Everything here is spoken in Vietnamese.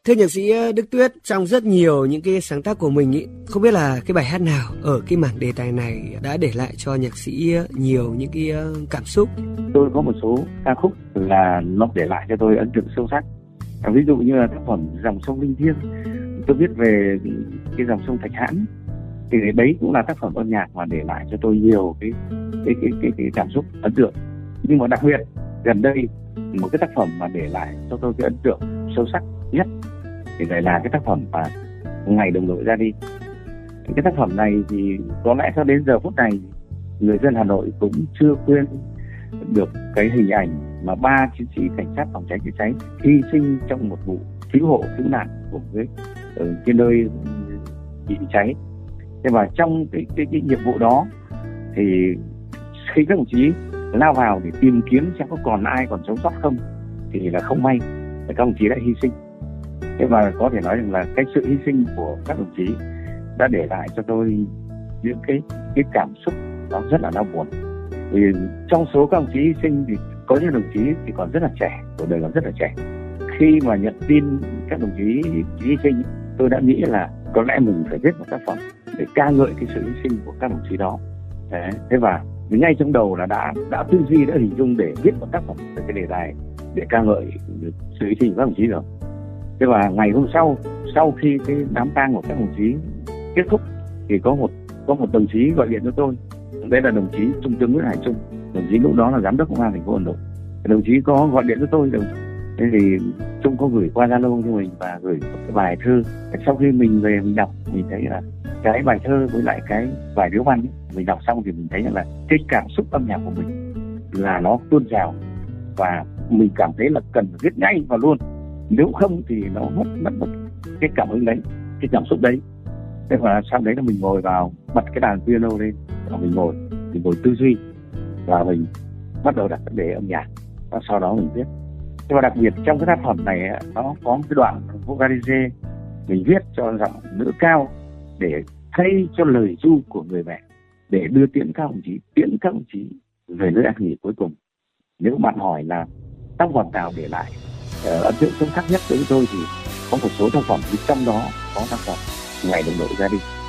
Thưa nhạc sĩ Đức Tuyết, trong rất nhiều những cái sáng tác của mình ý, không biết là cái bài hát nào ở cái mảng đề tài này đã để lại cho nhạc sĩ nhiều những cái cảm xúc? Tôi có một số ca khúc là nó để lại cho tôi ấn tượng sâu sắc. Ví dụ như là tác phẩm Dòng sông Linh Thiêng, tôi viết về cái dòng sông Thạch Hãn, thì đấy cũng là tác phẩm âm nhạc mà để lại cho tôi nhiều cái cảm xúc ấn tượng. Nhưng mà đặc biệt gần đây một cái tác phẩm mà để lại cho tôi cái ấn tượng sâu sắc nhất thì lại là cái tác phẩm mà Ngày Đồng Đội Ra Đi. Cái tác phẩm này thì có lẽ cho đến giờ phút này người dân Hà Nội cũng chưa quên được cái hình ảnh mà 3 chiến sĩ cảnh sát phòng cháy chữa cháy hy sinh trong một vụ cứu hộ cứu nạn của cái nơi bị cháy. Thế và trong cái nhiệm vụ đó thì khi các đồng chí lao vào để tìm kiếm xem có còn ai còn sống sót không thì là không may các đồng chí đã hy sinh. Thế và có thể nói rằng là cái sự hy sinh của các đồng chí đã để lại cho tôi những cái cảm xúc nó rất là đau buồn. Vì trong số các đồng chí hy sinh thì có những đồng chí thì còn rất là trẻ, tuổi đời còn rất là trẻ. Khi mà nhận tin các đồng chí hy sinh, tôi đã nghĩ là có lẽ mình phải viết một tác phẩm để ca ngợi cái sự hy sinh của các đồng chí đó. Thế và ngay trong đầu là đã tư duy, đã hình dung để viết một tác phẩm về cái đề tài để ca ngợi sự hy sinh của các đồng chí rồi. Thế và ngày hôm sau khi cái đám tang của các đồng chí kết thúc thì có một đồng chí gọi điện cho tôi. Đây là đồng chí Trung tướng Nguyễn Hải Trung, đồng chí lúc đó là giám đốc công an thành phố Hà Nội. Đồng chí có gọi điện cho tôi, thế thì Trung có gửi qua Zalo cho mình và gửi một cái bài thơ. Sau khi mình về mình đọc, mình thấy là cái bài thơ với lại cái bài điếu văn ấy, mình đọc xong thì mình thấy là cái cảm xúc âm nhạc của mình là nó tuôn trào và mình cảm thấy là cần phải viết ngay và luôn, nếu không thì nó mất cái cảm hứng đấy, cái cảm xúc đấy. Thế và sau đấy là mình ngồi vào bật cái đàn piano lên và mình ngồi tư duy và mình bắt đầu đặt vấn đề âm nhạc và sau đó mình viết. Thế và đặc biệt trong cái tác phẩm này nó có một cái đoạn vocalize mình viết cho giọng nữ cao để thay cho lời ru của người mẹ, để đưa tiễn các đồng chí về nơi an nghỉ cuối cùng. Nếu bạn hỏi là tác phẩm nào để lại ấn tượng sâu sắc nhất đối với tôi thì có một số tác phẩm, trong đó có tác phẩm Ngày Đồng Đội Ra Đi.